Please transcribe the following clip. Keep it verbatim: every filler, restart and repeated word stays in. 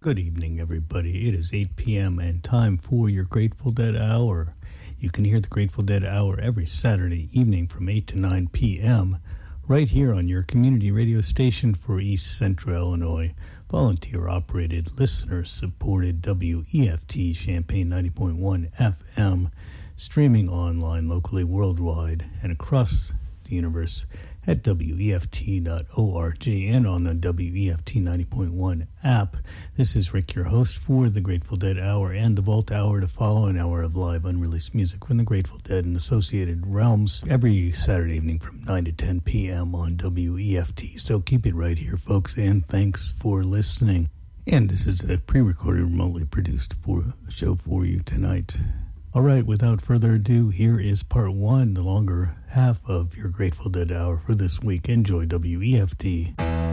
Good evening, everybody. It is eight p.m. and time for your Grateful Dead Hour. You can hear the Grateful Dead Hour every Saturday evening from eight to nine p.m. right here on your community radio station for East Central Illinois. Volunteer-operated, listener-supported W E F T Champaign ninety point one F M, streaming online locally worldwide and across the universe at W E F T dot org and on the W E F T ninety point one app. This is Rick, your host for the Grateful Dead Hour and the Vault Hour to follow, an hour of live unreleased music from the Grateful Dead and associated realms every Saturday evening from nine to ten p.m. on W E F T. So keep it right here, folks, and thanks for listening. And this is a pre-recorded, remotely produced for show for you tonight. All right, without further ado, here is part one, the longer half of your Grateful Dead Hour for this week. Enjoy W E F T.